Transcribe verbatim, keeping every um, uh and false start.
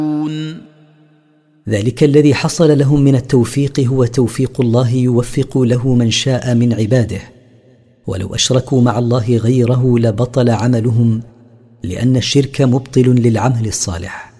ذلك الذي حصل لهم من التوفيق هو توفيق الله يوفق له من شاء من عباده، ولو أشركوا مع الله غيره لبطل عملهم، لأن الشرك مبطل للعمل الصالح.